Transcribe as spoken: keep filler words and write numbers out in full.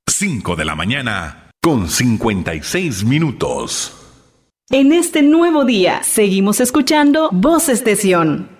cinco de la mañana con cincuenta y seis minutos. En este nuevo día, seguimos escuchando Voces de Sion.